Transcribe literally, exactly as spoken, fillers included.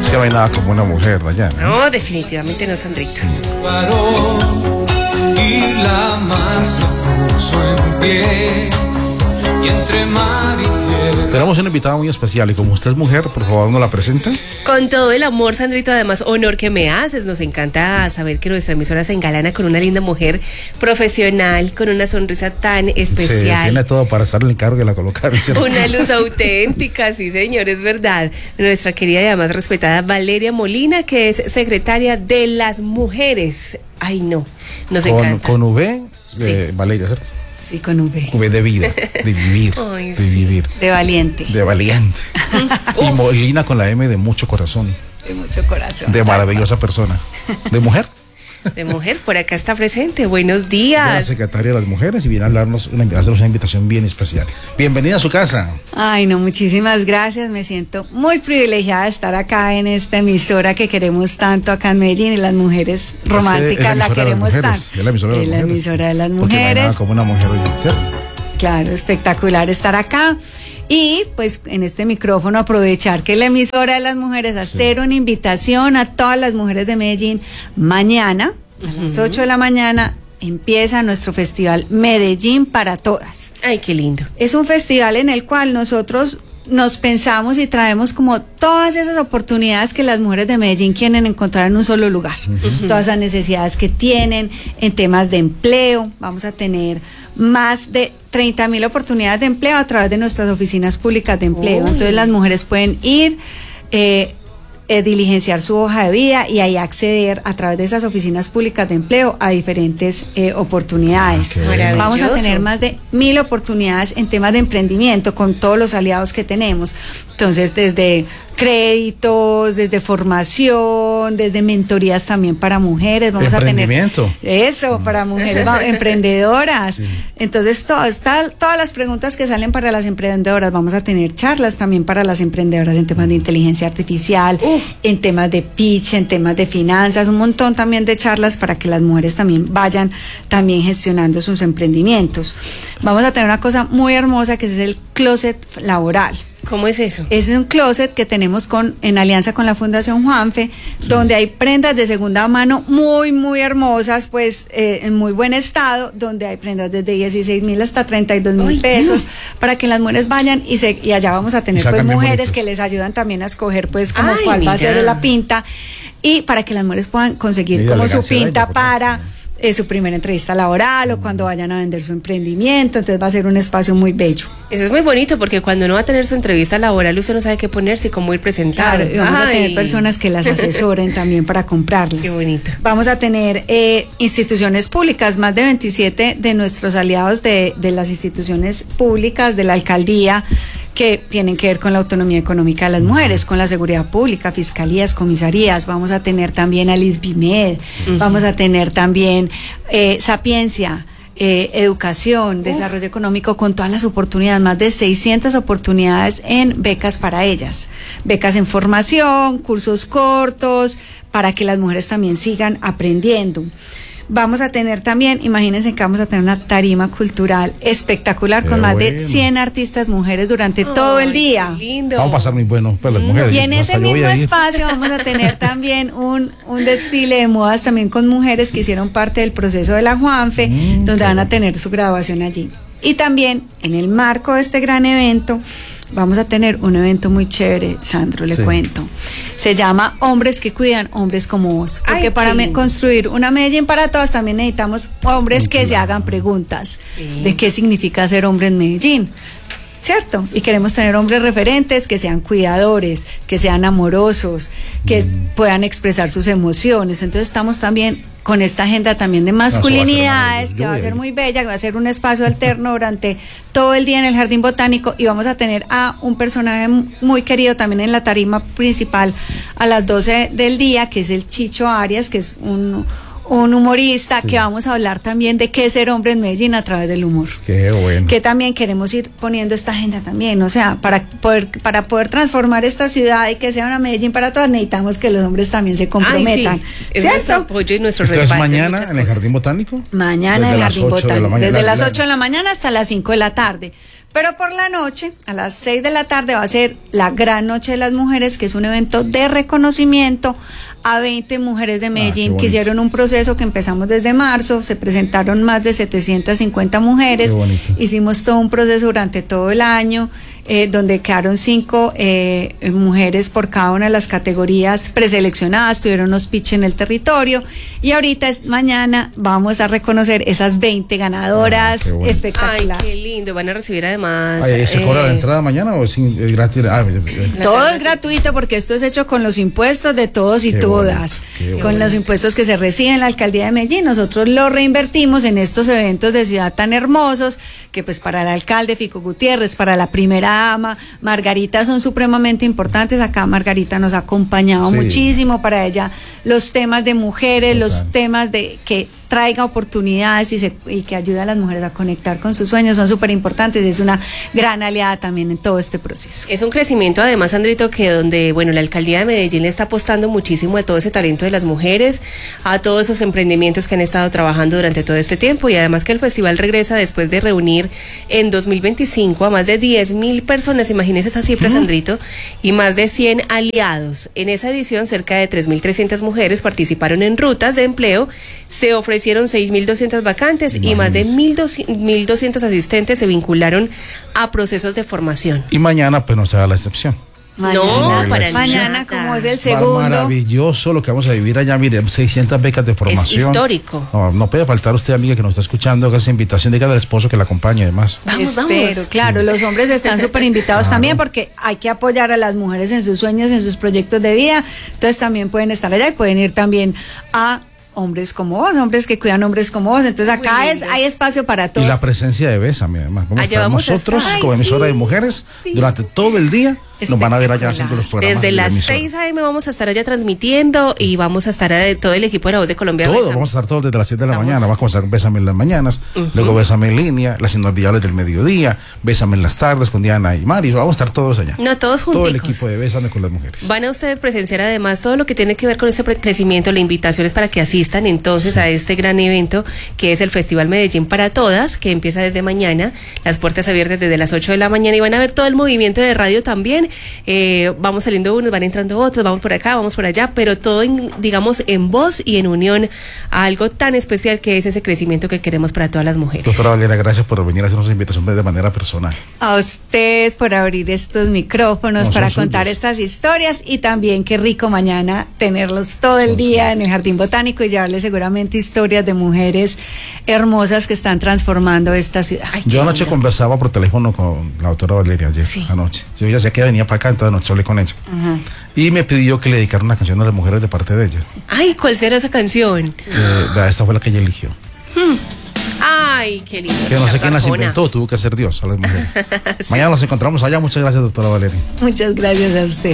que no hay nada como una mujer, Dayana. No, definitivamente no, Sandrito. Y la mar se puso en pie, y entre mar y tierra. Tenemos una invitada muy especial y como usted es mujer, por favor, ¿nos la presenta? Con todo el amor, Sandrito, además, honor que me haces. Nos encanta saber que nuestra emisora se engalana con una linda mujer profesional, con una sonrisa tan especial. Sí, tiene todo para estar en el cargo y la colocar. ¿Cierto? Una luz auténtica, sí, señor, es verdad. Nuestra querida y además respetada Valeria Molina, que es secretaria de las mujeres. Ay, no, nos con, encanta. Con V, de Sí. Valeria, ¿cierto? Sí, con V. V de vida, de vivir, Ay, de sí. vivir. De valiente. De valiente. Y Molina con la M de mucho corazón, De mucho corazón. de maravillosa persona. ¿De mujer? De mujer, por acá está presente. Buenos De la días. secretaria de las mujeres y viene a hablarnos, una, a hacernos una invitación bien especial. Bienvenida a su casa. Ay, no, muchísimas gracias. Me siento muy privilegiada de estar acá en esta emisora que queremos tanto acá en Medellín y las mujeres románticas la queremos tanto. Es la emisora de las Es la mujeres. emisora de las Porque no hay mujeres. nada como una mujer hoy, ¿cierto? Claro, espectacular estar acá. Y pues en este micrófono aprovechar que la emisora de las mujeres, hacer una invitación a todas las mujeres de Medellín. Mañana, a las ocho de la mañana, empieza nuestro festival Medellín para Todas. Ay, qué lindo. Es un festival en el cual nosotros nos pensamos y traemos como todas esas oportunidades que las mujeres de Medellín quieren encontrar en un solo lugar. Uh-huh. Todas las necesidades que tienen en temas de empleo. Vamos a tener más de treinta mil oportunidades de empleo a través de nuestras oficinas públicas de empleo. Uy. Entonces las mujeres pueden ir, eh, eh, diligenciar su hoja de vida y ahí acceder a través de esas oficinas públicas de empleo a diferentes eh, oportunidades. Okay. Vamos a tener más de mil oportunidades en temas de emprendimiento con todos los aliados que tenemos. Entonces, desde créditos, desde formación, desde mentorías también para mujeres. Vamos a tener eso para mujeres emprendedoras. Sí. Entonces, todo, está, todas las preguntas que salen para las emprendedoras, vamos a tener charlas también para las emprendedoras en temas de inteligencia artificial, uh. en temas de pitch, en temas de finanzas, un montón también de charlas para que las mujeres también vayan también gestionando sus emprendimientos. Vamos a tener una cosa muy hermosa que es el closet laboral. ¿Cómo es eso? Es un closet que tenemos con en alianza con la Fundación Juanfe, sí. donde hay prendas de segunda mano muy, muy hermosas, pues eh, en muy buen estado, donde hay prendas desde dieciséis mil hasta treinta y dos mil pesos, no. para que las mujeres vayan y, se, y allá vamos a tener pues mujeres que les ayudan también a escoger pues como Ay, cuál mira. va a ser la pinta y para que las mujeres puedan conseguir mira, como su pinta ella, para... Eh, su primera entrevista laboral o cuando vayan a vender su emprendimiento, entonces va a ser un espacio muy bello. Eso es muy bonito porque cuando uno va a tener su entrevista laboral usted no sabe qué ponerse y cómo ir presentado. Claro, y vamos Ay. a tener personas que las asesoren también para comprarlas. Qué bonito. Vamos a tener eh, instituciones públicas, más de veintisiete de nuestros aliados de, de las instituciones públicas, de la alcaldía, que tienen que ver con la autonomía económica de las mujeres, con la seguridad pública, fiscalías, comisarías. Vamos a tener también al ISBIMED, uh-huh. vamos a tener también eh, Sapiencia, eh, educación, uh. desarrollo económico, con todas las oportunidades, más de seiscientas oportunidades en becas para ellas, becas en formación, cursos cortos, para que las mujeres también sigan aprendiendo. Vamos a tener también, imagínense que vamos a tener una tarima cultural espectacular con Qué más bueno. de cien artistas mujeres durante oh, todo el día. Lindo. Vamos a pasar muy bueno para las mujeres. Y en ese mismo espacio vamos a tener también un, un desfile de modas también con mujeres que hicieron parte del proceso de la Juanfe, mm, donde van a tener su graduación allí. Y también en el marco de este gran evento vamos a tener un evento muy chévere, Sandro, le sí. cuento. Se llama Hombres que Cuidan, Hombres como Vos. Porque Ay, para me, construir una Medellín para todas también necesitamos hombres que se hagan preguntas sí. de qué significa ser hombre en Medellín. ¿Cierto? Y queremos tener hombres referentes que sean cuidadores, que sean amorosos, que mm. puedan expresar sus emociones. Entonces estamos también con esta agenda también de masculinidades, que va a ser muy bella, que va a ser un espacio alterno durante todo el día en el Jardín Botánico, y vamos a tener a un personaje muy querido también en la tarima principal a las doce del día, que es el Chicho Arias, que es un... un humorista, sí. que vamos a hablar también de qué es ser hombre en Medellín a través del humor. Qué bueno. Que también queremos ir poniendo esta agenda también, o sea, para poder para poder transformar esta ciudad y que sea una Medellín para todas, necesitamos que los hombres también se comprometan. Ay, sí. Es nuestro apoyo y nuestro Entonces, respaldo. mañana en el Jardín Botánico. Mañana en el Jardín Botánico. Desde las ocho de la mañana hasta las cinco de la tarde. Pero por la noche, a las seis de la tarde, va a ser la Gran Noche de las Mujeres, que es un evento de reconocimiento a veinte mujeres de Medellín Ah, que hicieron un proceso que empezamos desde marzo. Se presentaron más de setecientas cincuenta mujeres. Qué bonito. Hicimos todo un proceso durante todo el año, eh, donde quedaron cinco eh, mujeres por cada una de las categorías preseleccionadas, tuvieron unos pitch en el territorio, y ahorita es mañana vamos a reconocer esas veinte ganadoras. Ah, qué bueno. Espectacular. Ay, qué lindo. Van a recibir además. Ay, ¿se cobra la eh, entrada mañana o es, in- es gratis? Ah, eh, eh. La Todo tarde. es gratuito porque esto es hecho con los impuestos de todos y Qué todas, bonito, qué con bonito. los impuestos que se reciben en la alcaldía de Medellín. Nosotros lo reinvertimos en estos eventos de ciudad tan hermosos que pues para el alcalde Fico Gutiérrez, para la primera dama Margarita son supremamente importantes. Acá Margarita nos ha acompañado Sí. muchísimo, para ella los temas de mujeres, Total. los temas de que traiga oportunidades y, se, y que ayude a las mujeres a conectar con sus sueños son súper importantes. Es una gran aliada también en todo este proceso. Es un crecimiento, además, Sandrito, que donde, bueno, la alcaldía de Medellín le está apostando muchísimo a todo ese talento de las mujeres, a todos esos emprendimientos que han estado trabajando durante todo este tiempo, y además que el festival regresa después de reunir en dos mil veinticinco a más de diez mil personas, imagínese esa cifra, Sandrito, y más de cien aliados. En esa edición, cerca de tres mil trescientas mujeres participaron en rutas de empleo, se ofrecieron seis mil doscientas vacantes y más de Imagínese. mil doscientos asistentes se vincularon a procesos de formación. Y mañana pues no será la excepción. No, para mañana, nada. como es el Va segundo. Maravilloso lo que vamos a vivir allá, mire, seiscientas becas de formación. histórico. No, no puede faltar usted, amiga, que nos está escuchando, haga esa invitación, diga al esposo que la acompañe además. Vamos, Espero, vamos. claro, los hombres están súper invitados Claro. también, porque hay que apoyar a las mujeres en sus sueños, en sus proyectos de vida. Entonces también pueden estar allá y pueden ir también a hombres como vos, hombres que cuidan hombres como vos. Entonces acá Muy es lindo. hay espacio para todos. Y la presencia de Bésame, además. Vamos a Allá estar vamos a nosotros, estar. como Ay, emisora sí. de mujeres, Sí. durante todo el día, nos van a ver allá Espectacular. haciendo los programas. Desde de la las emisora. seis a eme vamos a estar allá transmitiendo y vamos a estar eh, todo el equipo de La Voz de Colombia. Todo, Besame. vamos a estar todos desde las siete de la Estamos- mañana. Vamos a comenzar con Bésame en las mañanas, luego Bésame en línea, las inolvidables del mediodía, Bésame en las tardes con Diana y Mari. Vamos a estar todos allá. No, todos Todo el junticos. equipo de Bésame con las mujeres. Van a ustedes presenciar además todo lo que tiene que ver con este pre- crecimiento, la invitación es para que asistan entonces a este gran evento que es el Festival Medellín para Todas, que empieza desde mañana, las puertas abiertas desde las ocho de la mañana, y van a ver todo el movimiento de radio también. Eh, vamos saliendo unos, van entrando otros, vamos por acá, vamos por allá, pero todo en, digamos, en voz y en unión a algo tan especial que es ese crecimiento que queremos para todas las mujeres. Doctora Valeria, gracias por venir a hacernos invitación de manera personal. A ustedes por abrir estos micrófonos No, para son contar suyos. estas historias, y también qué rico mañana tenerlos todo el Son día en el Jardín Botánico y llevarles seguramente historias de mujeres hermosas que están transformando esta ciudad. Ay, qué Yo anoche lindo. conversaba por teléfono con la doctora Valeria ayer, Sí. anoche. Yo ya sé que venía para acá, entonces anoche hablé con ella. Ajá. Y me pidió que le dedicara una canción a las mujeres de parte de ella. Ay, ¿cuál será esa canción? Eh, la- esta fue la que ella eligió. Ay, qué lindo. Que no sé quién las Arjona. inventó, tuvo que ser Dios a las mujeres. Mañana nos encontramos allá. Muchas gracias, doctora Valeria. Muchas gracias a usted.